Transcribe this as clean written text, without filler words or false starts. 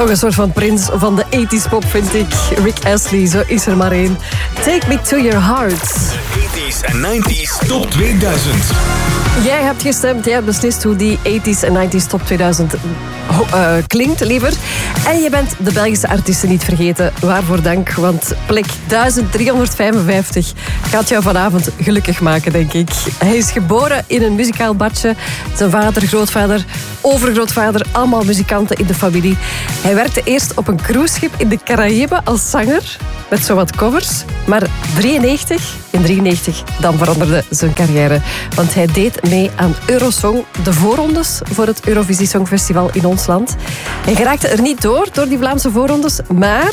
Toch een soort van prins van de 80s pop, vind ik. Rick Astley, zo is er maar één. Take me to your heart. 80s en 90s top 2000. Jij hebt gestemd, jij hebt beslist hoe die 80s en 90s top 2000 klinkt, liever. En je bent de Belgische artiesten niet vergeten. Waarvoor dank, want plek 1355 gaat jou vanavond gelukkig maken, denk ik. Hij is geboren in een muzikaal badje. Zijn vader, grootvader, overgrootvader, allemaal muzikanten in de familie. Hij werkte eerst op een cruiseschip in de Caraïben als zanger, met zowat covers. Maar in 93, dan veranderde zijn carrière. Want hij deed mee aan Eurosong, de voorrondes voor het Eurovisie Songfestival in ons land. Hij geraakte er niet door die Vlaamse voorrondes, maar